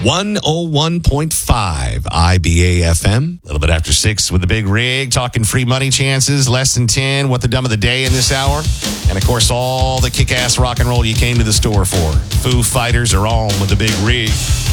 101.5 IBA FM. A little bit after 6 with the Big Rig, talking free money chances, less than 10, what the dumb of the day in this hour. And, of course, all the kick-ass rock and roll you came to the store for. Foo Fighters are on with the Big Rig.